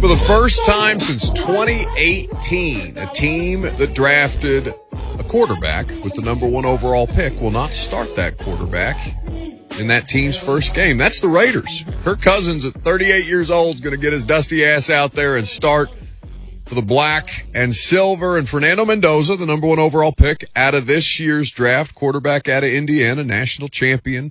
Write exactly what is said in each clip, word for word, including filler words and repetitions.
For the first time since twenty eighteen, a team that drafted a quarterback with the number one overall pick will not start that quarterback in that team's first game. That's the Raiders. Kirk Cousins at thirty-eight years old is going to get his dusty ass out there and start for the black and silver. And Fernando Mendoza, the number one overall pick out of this year's draft, quarterback out of Indiana, national champion,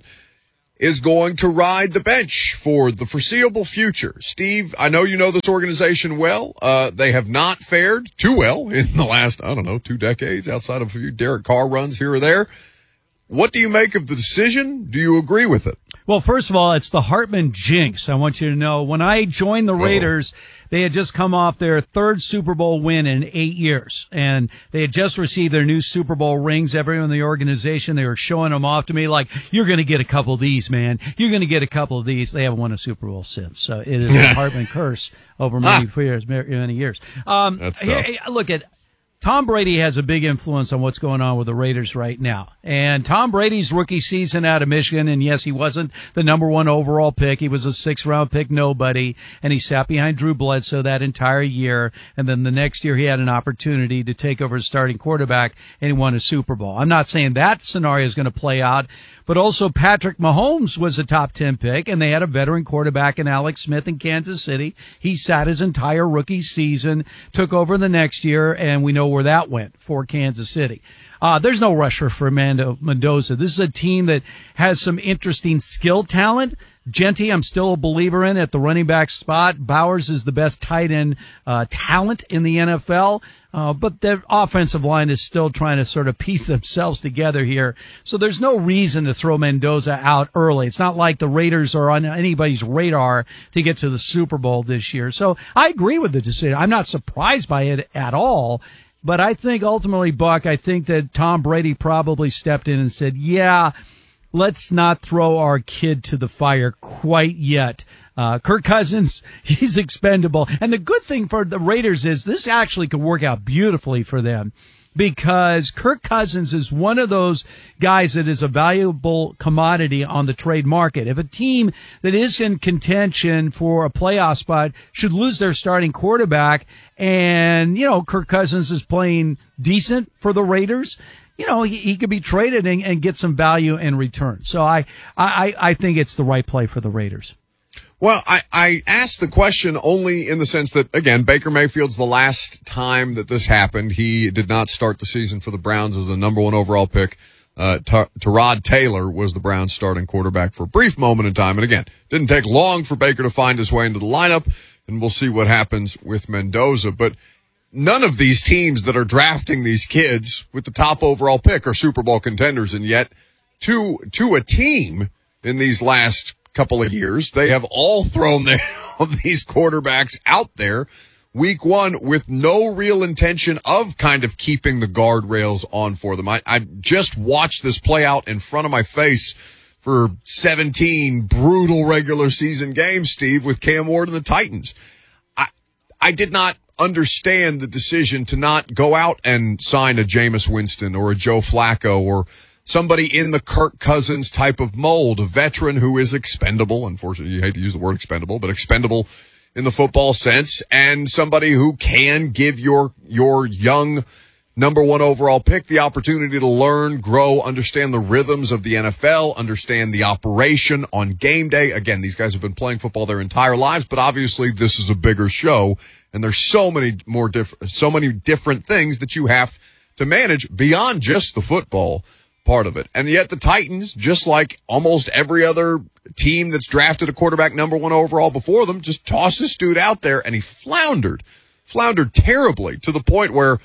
is going to ride the bench for the foreseeable future. Steve, I know you know this organization well. Uh, they have not fared too well in the last, I don't know, two decades, outside of a few Derek Carr runs here or there. What do you make of the decision? Do you agree with it? Well, first of all, it's the Hartman jinx. I want you to know, when I joined the Raiders, they had just come off their third Super Bowl win in eight years, and they had just received their new Super Bowl rings. Everyone in the organization, they were showing them off to me like, you're going to get a couple of these, man. You're going to get a couple of these. They haven't won a Super Bowl since. So it is a Hartman curse over many ah. years, many years. Um, That's tough. Here, look at Tom Brady has a big influence on what's going on with the Raiders right now. And Tom Brady's rookie season out of Michigan, and yes, he wasn't the number one overall pick. He was a sixth-round pick nobody, and he sat behind Drew Bledsoe that entire year. And then the next year he had an opportunity to take over as starting quarterback, and he won a Super Bowl. I'm not saying that scenario is going to play out, but also Patrick Mahomes was a top ten pick, and they had a veteran quarterback in Alex Smith in Kansas City. He sat his entire rookie season, took over the next year, and we know where that went for Kansas City. Uh, there's no rush for Fernando Mendoza. This is a team that has some interesting skill talent. Genty, I'm still a believer in at the running back spot. Bowers is the best tight end uh, talent in the N F L. Uh, but the offensive line is still trying to sort of piece themselves together here. So there's no reason to throw Mendoza out early. It's not like the Raiders are on anybody's radar to get to the Super Bowl this year. So I agree with the decision. I'm not surprised by it at all. But I think ultimately, Buck, I think that Tom Brady probably stepped in and said, yeah, let's not throw our kid to the fire quite yet. Uh, Kirk Cousins, he's expendable. And the good thing for the Raiders is this actually could work out beautifully for them, because Kirk Cousins is one of those guys that is a valuable commodity on the trade market. If a team that is in contention for a playoff spot should lose their starting quarterback, and, you know, Kirk Cousins is playing decent for the Raiders, you know, he, he could be traded and, and get some value in return. So I, I, I think it's the right play for the Raiders. Well, I, I asked the question only in the sense that, again, Baker Mayfield's the last time that this happened. He did not start the season for the Browns as a number one overall pick. Uh, Tyrod Taylor was the Browns starting quarterback for a brief moment in time. And again, didn't take long for Baker to find his way into the lineup, and we'll see what happens with Mendoza. But none of these teams that are drafting these kids with the top overall pick are Super Bowl contenders. And yet, to, to a team in these last couple of years, they have all thrown their, these quarterbacks out there week one with no real intention of kind of keeping the guardrails on for them. I, I just watched this play out in front of my face for seventeen brutal regular season games, Steve, with Cam Ward and the Titans. I, I did not understand the decision to not go out and sign a Jameis Winston or a Joe Flacco or somebody in the Kirk Cousins type of mold, a veteran who is expendable. Unfortunately, you hate to use the word expendable, but expendable in the football sense, and somebody who can give your, your young number one overall pick the opportunity to learn, grow, understand the rhythms of the N F L, understand the operation on game day. Again, these guys have been playing football their entire lives, but obviously this is a bigger show, and there's so many more different, so many different things that you have to manage beyond just the football part of it. And yet the Titans, just like almost every other team that's drafted a quarterback number one overall before them, just tossed this dude out there, and he floundered, floundered terribly to the point where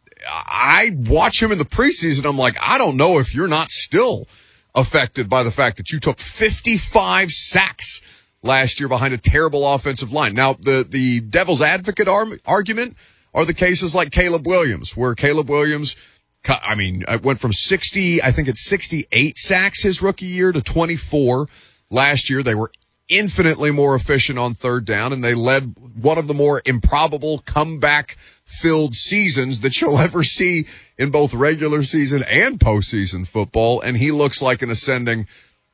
I watch him in the preseason. I'm like, I don't know if you're not still affected by the fact that you took fifty-five sacks last year behind a terrible offensive line. Now, the, the devil's advocate ar- argument are the cases like Caleb Williams, where Caleb Williams, I mean, it went from sixty, I think it's sixty-eight sacks his rookie year to twenty-four last year. They were infinitely more efficient on third down, and they led one of the more improbable comeback-filled seasons that you'll ever see in both regular season and postseason football. And he looks like an ascending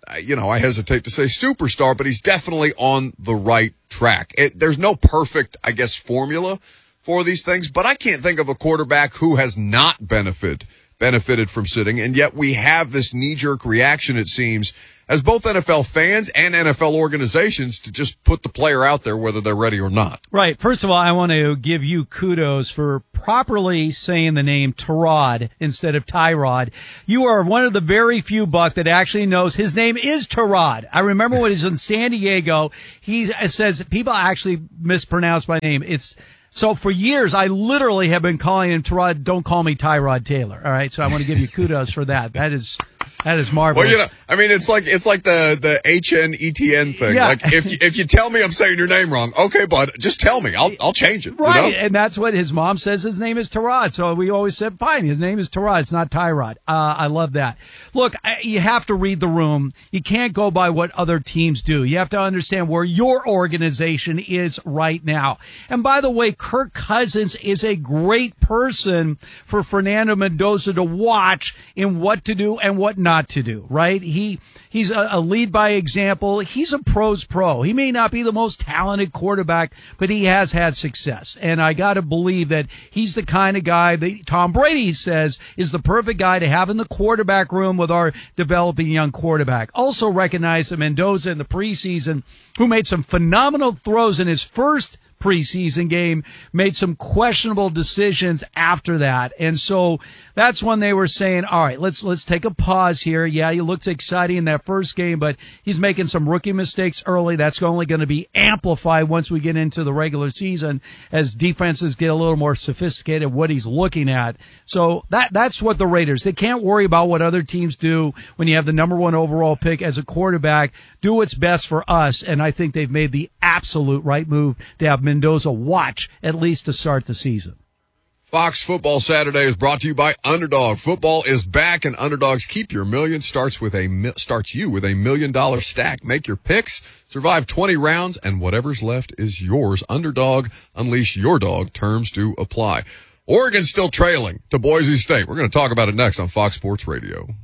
you know, I hesitate to say superstar, but he's definitely on the right track. It, there's no perfect, I guess, formula for these things, but I can't think of a quarterback who has not benefit, benefited from sitting, and yet we have this knee-jerk reaction, it seems, as both N F L fans and N F L organizations to just put the player out there whether they're ready or not. Right. First of all, I want to give you kudos for properly saying the name Tyrod instead of Tyrod. You are one of the very few, Buck, that actually knows his name is Tyrod. I remember when he's in San Diego, he says people actually mispronounce my name. It's So for years, I literally have been calling him Tyrod. Don't call me Tyrod Taylor. All right. So I want to give you kudos for that. That is, that is marvelous. Well, you know, I mean, it's like, it's like the, the H N E T N thing. Yeah. Like if, you, if you tell me I'm saying your name wrong, okay, bud, just tell me. I'll, I'll change it. Right. You know? And that's what his mom says his name is Tyrod. So we always said, fine, his name is Tyrod. It's not Tyrod. Uh, I love that. Look, I, you have to read the room. You can't go by what other teams do. You have to understand where your organization is right now. And by the way, Kirk Cousins is a great person for Fernando Mendoza to watch in what to do and what not to do, right? He, he's a, a lead by example. He's a pro's pro. He may not be the most talented quarterback, but he has had success. And I got to believe that he's the kind of guy that Tom Brady says is the perfect guy to have in the quarterback room with our developing young quarterback. Also recognize that Mendoza in the preseason, who made some phenomenal throws in his first preseason game, made some questionable decisions after that. And so that's when they were saying, all right, let's, let's take a pause here. Yeah, he looked exciting in that first game, but he's making some rookie mistakes early. That's only going to be amplified once we get into the regular season as defenses get a little more sophisticated what he's looking at. So that, that's what the Raiders, they can't worry about what other teams do when you have the number one overall pick as a quarterback. Do what's best for us. And I think they've made the absolute right move to have Mendoza watch at least to start the season. Fox Football Saturday is brought to you by Underdog. Football is back, and Underdog's Keep Your Million starts with a starts you with a million dollar stack. Make your picks, survive twenty rounds, and whatever's left is yours. Underdog, unleash your dog. Terms do apply. Oregon's still trailing to Boise State. We're going to talk about it next on Fox Sports Radio.